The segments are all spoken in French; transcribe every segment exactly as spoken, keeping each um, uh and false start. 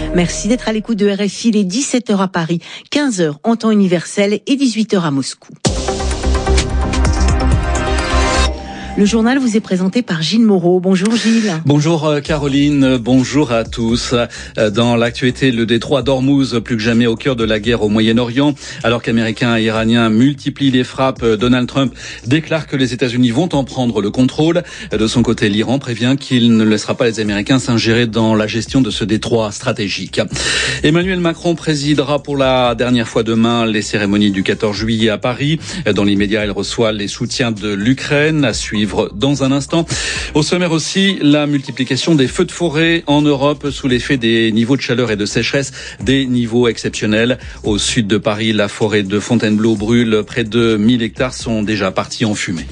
Merci d'être à l'écoute de R F I. Il est dix-sept heures à Paris, quinze heures en temps universel et dix-huit heures à Moscou. Le journal vous est présenté par Gilles Moreau. Bonjour Gilles. Bonjour Caroline, bonjour à tous. Dans l'actualité, le détroit d'Ormuz, plus que jamais au cœur de la guerre au Moyen-Orient. Alors qu'Américains et Iraniens multiplient les frappes, Donald Trump déclare que les États-Unis vont en prendre le contrôle. De son côté, l'Iran prévient qu'il ne laissera pas les Américains s'ingérer dans la gestion de ce détroit stratégique. Emmanuel Macron présidera pour la dernière fois demain les cérémonies du quatorze juillet à Paris. Dans l'immédiat, il reçoit les soutiens de l'Ukraine à suivre dans un instant. Au sommaire aussi, la multiplication des feux de forêt en Europe sous l'effet des niveaux de chaleur et de sécheresse, des niveaux exceptionnels. Au sud de Paris, la forêt de Fontainebleau brûle. Près de mille hectares sont déjà partis en fumée.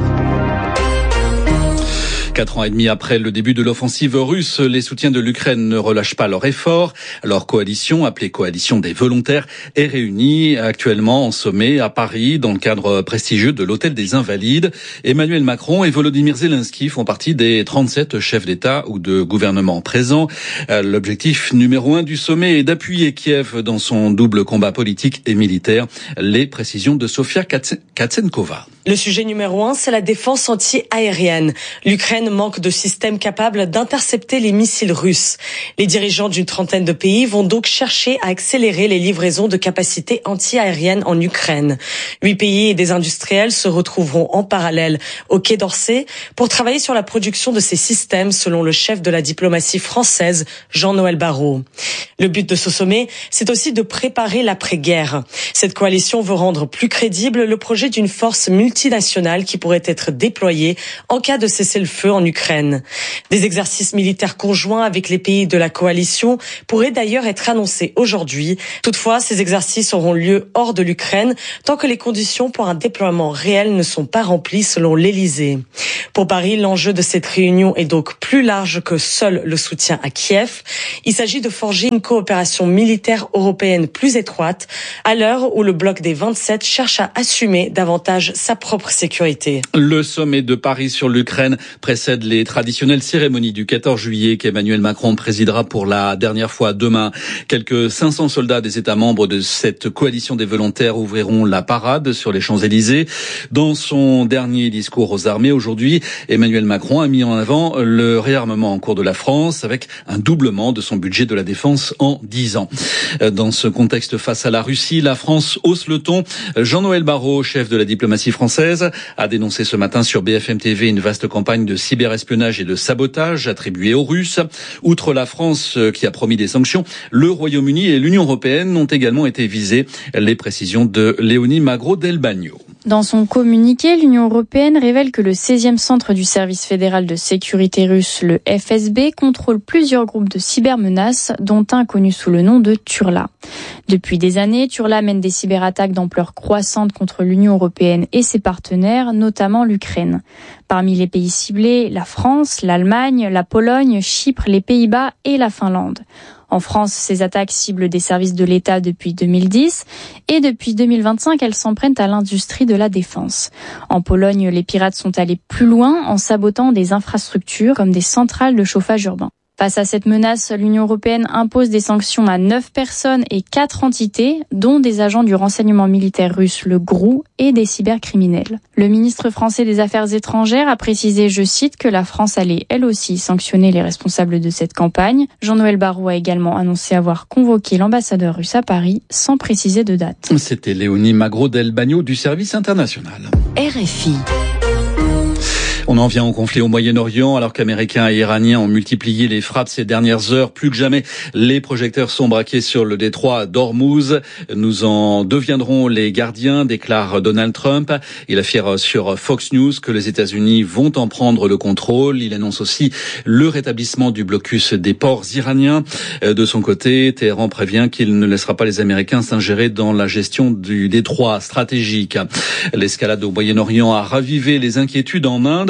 Quatre ans et demi après le début de l'offensive russe, les soutiens de l'Ukraine ne relâchent pas leur effort. Leur coalition, appelée Coalition des volontaires, est réunie actuellement en sommet à Paris dans le cadre prestigieux de l'Hôtel des Invalides. Emmanuel Macron et Volodymyr Zelensky font partie des trente-sept chefs d'État ou de gouvernement présents. L'objectif numéro un du sommet est d'appuyer Kiev dans son double combat politique et militaire. Les précisions de Sofia Katsenkova. Le sujet numéro un, c'est la défense anti-aérienne. L'Ukraine manque de systèmes capables d'intercepter les missiles russes. Les dirigeants d'une trentaine de pays vont donc chercher à accélérer les livraisons de capacités anti-aériennes en Ukraine. Huit pays et des industriels se retrouveront en parallèle au Quai d'Orsay pour travailler sur la production de ces systèmes, selon le chef de la diplomatie française, Jean-Noël Barrot. Le but de ce sommet, c'est aussi de préparer l'après-guerre. Cette coalition veut rendre plus crédible le projet d'une force multinationale qui pourrait être déployée en cas de cessez-le-feu en Ukraine. Des exercices militaires conjoints avec les pays de la coalition pourraient d'ailleurs être annoncés aujourd'hui. Toutefois, ces exercices auront lieu hors de l'Ukraine tant que les conditions pour un déploiement réel ne sont pas remplies, selon l'Élysée. Pour Paris, l'enjeu de cette réunion est donc plus large que seul le soutien à Kiev. Il s'agit de forger une coopération militaire européenne plus étroite à l'heure où le bloc des vingt-sept cherche à assumer davantage sa propre sécurité. Le sommet de Paris sur l'Ukraine précède les traditionnelles cérémonies du quatorze juillet qu'Emmanuel Macron présidera pour la dernière fois demain. Quelques cinq cents soldats des États membres de cette coalition des volontaires ouvriront la parade sur les Champs-Élysées. Dans son dernier discours aux armées aujourd'hui, Emmanuel Macron a mis en avant le réarmement en cours de la France avec un doublement de son budget de la défense en dix ans. Dans ce contexte face à la Russie, la France hausse le ton. Jean-Noël Barrot, chef de la diplomatie française, a dénoncé ce matin sur B F M T V une vaste campagne de cyberespionnage et de sabotage attribuée aux Russes. Outre la France qui a promis des sanctions, le Royaume-Uni et l'Union européenne ont également été visés. Les précisions de Léonie Magro-Delbagno. Dans son communiqué, l'Union européenne révèle que le seizième centre du service fédéral de sécurité russe, le F S B, contrôle plusieurs groupes de cybermenaces, dont un connu sous le nom de Turla. Depuis des années, Turla mène des cyberattaques d'ampleur croissante contre l'Union européenne et ses partenaires, notamment l'Ukraine. Parmi les pays ciblés, la France, l'Allemagne, la Pologne, Chypre, les Pays-Bas et la Finlande. En France, ces attaques ciblent des services de l'État depuis deux mille dix et depuis deux mille vingt-cinq, elles s'en prennent à l'industrie de la défense. En Pologne, les pirates sont allés plus loin en sabotant des infrastructures comme des centrales de chauffage urbain. Face à cette menace, l'Union européenne impose des sanctions à neuf personnes et quatre entités, dont des agents du renseignement militaire russe, le G R U, et des cybercriminels. Le ministre français des Affaires étrangères a précisé, je cite, que la France allait elle aussi sanctionner les responsables de cette campagne. Jean-Noël Barrot a également annoncé avoir convoqué l'ambassadeur russe à Paris, sans préciser de date. C'était Léonie Magro-Delbagno du service international. R F I. On en vient au conflit au Moyen-Orient, alors qu'Américains et Iraniens ont multiplié les frappes ces dernières heures. Plus que jamais, les projecteurs sont braqués sur le détroit d'Ormuz. Nous en deviendrons les gardiens, déclare Donald Trump. Il affirme sur Fox News que les États-Unis vont en prendre le contrôle. Il annonce aussi le rétablissement du blocus des ports iraniens. De son côté, Téhéran prévient qu'il ne laissera pas les Américains s'ingérer dans la gestion du détroit stratégique. L'escalade au Moyen-Orient a ravivé les inquiétudes en Inde.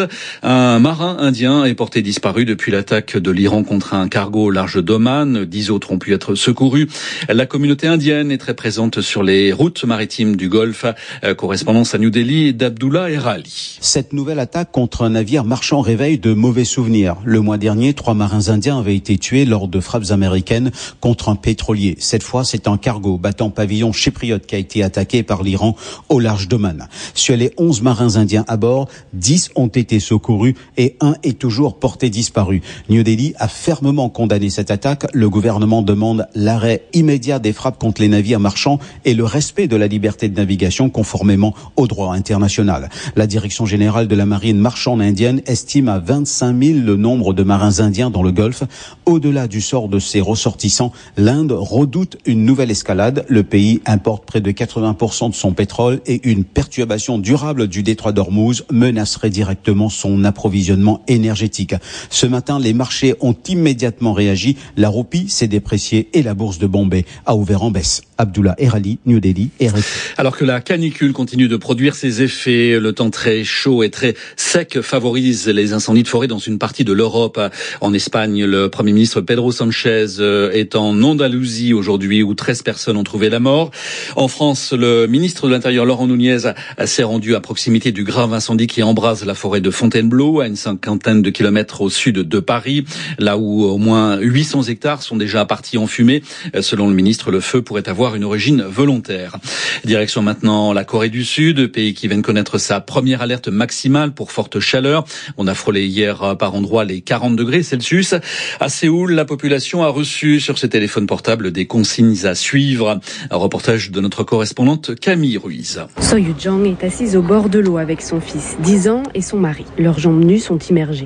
Un marin indien est porté disparu depuis l'attaque de l'Iran contre un cargo au large d'Oman. Dix autres ont pu être secourus. La communauté indienne est très présente sur les routes maritimes du Golfe. Correspondance à New Delhi d'Abdullah Erali. Cette nouvelle attaque contre un navire marchand réveille de mauvais souvenirs. Le mois dernier, trois marins indiens avaient été tués lors de frappes américaines contre un pétrolier. Cette fois, c'est un cargo battant pavillon chypriote qui a été attaqué par l'Iran au large d'Oman. Sur les onze marins indiens à bord, dix ont été secourus et un est toujours porté disparu. New Delhi a fermement condamné cette attaque. Le gouvernement demande l'arrêt immédiat des frappes contre les navires marchands et le respect de la liberté de navigation conformément au droit international. La direction générale de la marine marchande indienne estime à vingt-cinq mille le nombre de marins indiens dans le Golfe. Au-delà du sort de ses ressortissants, l'Inde redoute une nouvelle escalade. Le pays importe près de quatre-vingts pour cent de son pétrole et une perturbation durable du détroit d'Ormuz menacerait directement son approvisionnement énergétique. Ce matin, les marchés ont immédiatement réagi. La roupie s'est dépréciée et la bourse de Bombay a ouvert en baisse. Abdullah Erali, New Delhi, R F I. Alors que la canicule continue de produire ses effets, le temps très chaud et très sec favorise les incendies de forêt dans une partie de l'Europe. En Espagne, le Premier ministre Pedro Sánchez est en Andalousie aujourd'hui où treize personnes ont trouvé la mort. En France, le ministre de l'Intérieur Laurent Nunez s'est rendu à proximité du grave incendie qui embrase la forêt de Fontainebleau, à une cinquantaine de kilomètres au sud de Paris, là où au moins huit cents hectares sont déjà partis en fumée. Selon le ministre, le feu pourrait avoir une origine volontaire. Direction maintenant la Corée du Sud, pays qui vient de connaître sa première alerte maximale pour forte chaleur. On a frôlé hier par endroits les quarante degrés Celsius. À Séoul, la population a reçu sur ses téléphones portables des consignes à suivre. Un reportage de notre correspondante Camille Ruiz. Soyu Jang est assise au bord de l'eau avec son fils, dix ans, et son mari. Leurs jambes nues sont immergées.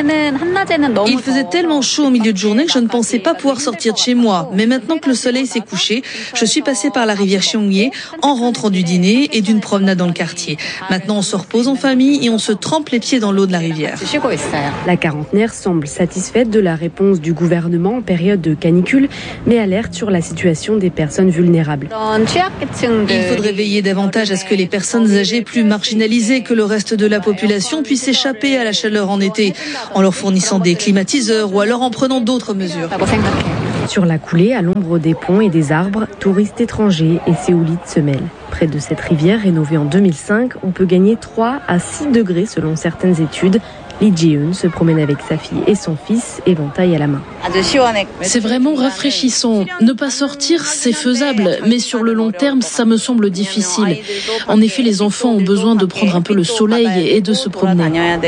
Il faisait tellement chaud au milieu de journée que je ne pensais pas pouvoir sortir de chez moi. Mais maintenant que le soleil s'est couché, je suis passée par la rivière Cheongye en rentrant du dîner et d'une promenade dans le quartier. Maintenant, on se repose en famille et on se trempe les pieds dans l'eau de la rivière. La quarantenaire semble satisfaite de la réponse du gouvernement en période de canicule, mais alerte sur la situation des personnes vulnérables. Il faudrait veiller davantage à ce que les personnes âgées plus marginalisées que le reste de la population puissent échapper à la chaleur en été, en leur fournissant des climatiseurs ou alors en prenant d'autres mesures. Sur la coulée, à l'ombre des ponts et des arbres, touristes étrangers et séoulites se mêlent. Près de cette rivière rénovée en deux mille cinq, on peut gagner trois à six degrés selon certaines études. Lee Ji-eun se promène avec sa fille et son fils, éventail à la main. C'est vraiment rafraîchissant. Ne pas sortir, c'est faisable, mais sur le long terme, ça me semble difficile. En effet, les enfants ont besoin de prendre un peu le soleil et de se promener.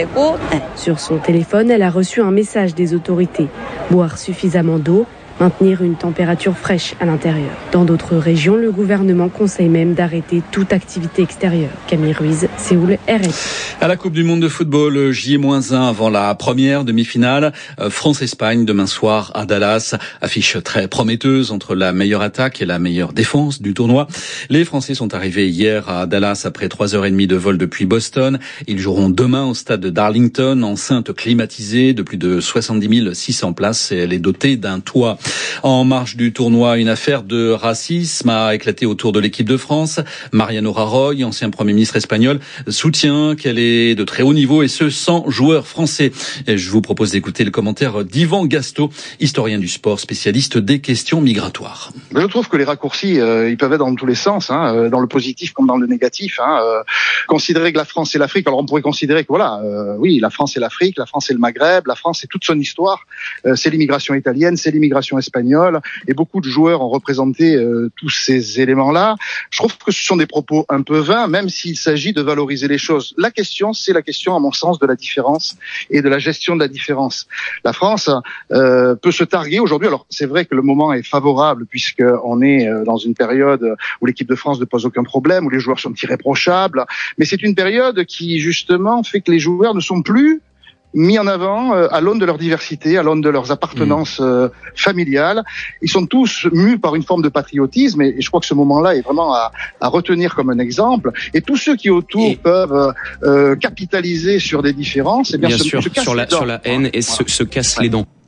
Sur son téléphone, elle a reçu un message des autorités. Boire suffisamment d'eau, maintenir une température fraîche à l'intérieur. Dans d'autres régions, le gouvernement conseille même d'arrêter toute activité extérieure. Camille Ruiz, Séoul, R F I. À la Coupe du Monde de football, J un avant la première demi-finale. France-Espagne, demain soir à Dallas. Affiche très prometteuse entre la meilleure attaque et la meilleure défense du tournoi. Les Français sont arrivés hier à Dallas après trois heures trente de vol depuis Boston. Ils joueront demain au stade de Darlington, enceinte climatisée de plus de soixante-dix mille six cents places et elle est dotée d'un toit. En marge du tournoi, une affaire de racisme a éclaté autour de l'équipe de France. Mariano Rajoy, ancien Premier ministre espagnol, soutient qu'elle est de très haut niveau et ce, sans joueurs français. Et je vous propose d'écouter le commentaire d'Yvan Gasto, historien du sport, spécialiste des questions migratoires. Je trouve que les raccourcis, euh, ils peuvent être dans tous les sens, hein, dans le positif comme dans le négatif. Hein, euh, considérer que la France et l'Afrique, alors on pourrait considérer que voilà, euh, oui, la France et l'Afrique, la France et le Maghreb, la France c'est toute son histoire. Euh, c'est l'immigration italienne, c'est l'immigration espagnole, et beaucoup de joueurs ont représenté euh, tous ces éléments-là. Je trouve que ce sont des propos un peu vains, même s'il s'agit de valoriser les choses. La question, c'est la question, à mon sens, de la différence et de la gestion de la différence. La France euh, peut se targuer aujourd'hui. Alors, c'est vrai que le moment est favorable puisqu'on est dans une période où l'équipe de France ne pose aucun problème, où les joueurs sont irréprochables. Mais c'est une période qui, justement, fait que les joueurs ne sont plus mis en avant euh, à l'aune de leur diversité, à l'aune de leurs appartenances euh, familiales. Ils sont tous mus par une forme de patriotisme et, et je crois que ce moment-là est vraiment à, à retenir comme un exemple. Et tous ceux qui autour et peuvent euh, capitaliser sur des différences, eh bien, bien se, sûr, se cassent sur la les dents. sur la haine et se, se cassent les dents.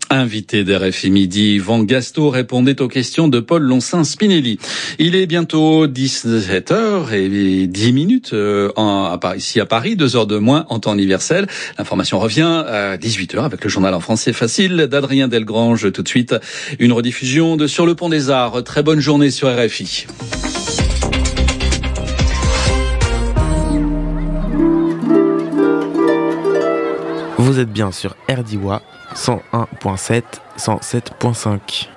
Invité d'R F I Midi, Yvan Gastaut répondait aux questions de Paul Loncin-Spinelli. Il est bientôt dix-sept heures et dix minutes euh, en, à Paris, ici à Paris, deux heures de moins en temps universel. L'information revient à dix-huit heures avec le journal en français facile d'Adrien Delgrange. Tout de suite, une rediffusion de Sur le pont des Arts. Très bonne journée sur R F I. Vous êtes bien sur R D I W A cent un virgule sept, cent sept virgule cinq.